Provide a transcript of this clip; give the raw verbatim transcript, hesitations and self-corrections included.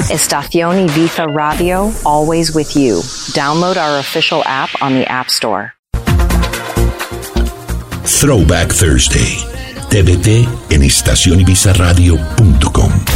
Estación Ibiza Radio, always with you. Download our official app on the App Store. Throwback Thursday. T V T en estación ibiza radio punto com.